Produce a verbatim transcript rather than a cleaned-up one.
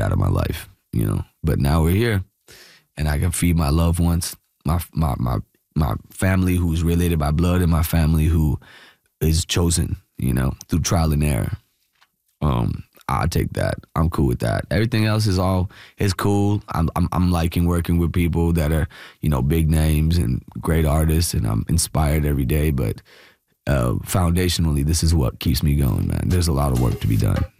out of my life, you know. But now we're here, and I can feed my loved ones, my my my my family who's related by blood, and my family who is chosen, you know, through trial and error. Um, I'll take that. I'm cool with that. Everything else is all is cool. I'm I'm I'm liking working with people that are, you know, big names and great artists, and I'm inspired every day. But uh, foundationally, this is what keeps me going, man. There's a lot of work to be done.